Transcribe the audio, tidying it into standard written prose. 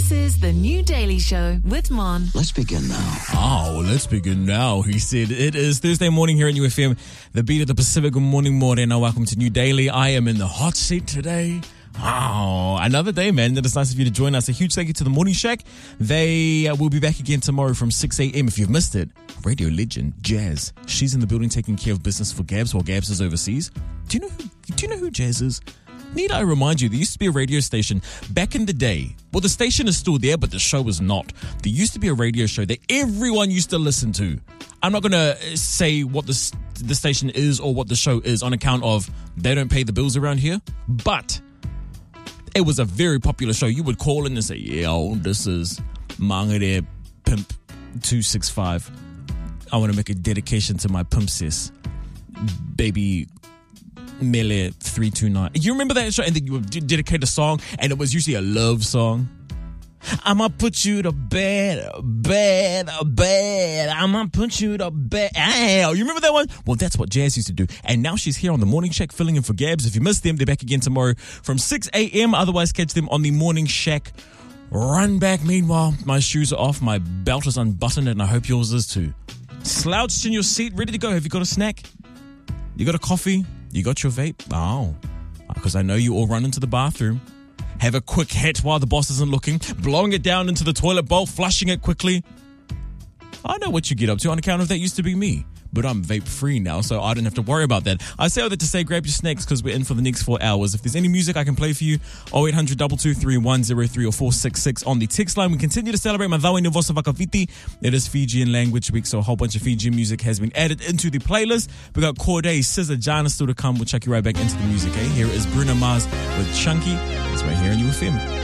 This is the New Daily Show with Mon. Let's begin now. Oh, let's begin now, he said. It is Thursday morning here at UFM, the beat of the Pacific. Good morning, Morena. Welcome to New Daily. I am in the hot seat today. Oh, another day, man. It's nice of you to join us. A huge thank you to the Morning Shack. They will be back again tomorrow from 6 a.m. If you've missed it, radio legend Jazz. She's in the building taking care of business for Gabs while Gabs is overseas. Do you know who Jazz is? Need I remind you, there used to be a radio station back in the day. Well, the station is still there, but the show is not. There used to be a radio show that everyone used to listen to. I'm not going to say what the station is or what the show is on account of they don't pay the bills around here. But it was a very popular show. You would call in and say, yo, this is Mangere Pimp 265. I want to make a dedication to my pimp sis, baby Mele 329. You remember that show? And then you would dedicate a song, and it was usually a love song. I'ma put you to bed. I'ma put you to bed. Ow. You remember that one? Well, that's what Jazz used to do. And now she's here on the Morning Shack filling in for Gabs. If you missed them, they're back again tomorrow from 6 a.m. Otherwise, catch them on the Morning Shack Run Back. Meanwhile, my shoes are off, my belt is unbuttoned, and I hope yours is too. Slouched in your seat, ready to go. Have you got a snack? You got a coffee? You got your vape? Oh, because I know you all run into the bathroom, have a quick hit while the boss isn't looking, blowing it down into the toilet bowl, flushing it quickly. I know what you get up to on account of that used to be me. But I'm vape free now, so I don't have to worry about that. I say all that to say grab your snacks because we're in for the next 4 hours. If there's any music I can play for you, 0800 223 103 or 466 on the text line. We continue to celebrate Madawi Nuvosa Vakaviti. It is Fijian Language Week, so a whole bunch of Fijian music has been added into the playlist. We got Corday, Scissor, Jana still to come. We'll check you right back into the music. Here is Bruno Mars with Chunky. It's right here in UFM.